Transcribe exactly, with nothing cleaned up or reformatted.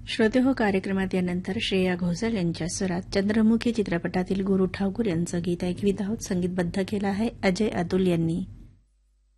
श्रोते हो कार्यक्रमात यानंतर श्रेया घोषाल यांच्या स्वरात चंद्रमुखी चित्रपटातील गुरु ठाकूर यांचं गीत ऐकवित आहोत. संगीतबद्ध केलं आहे अजय अतुल यांनी.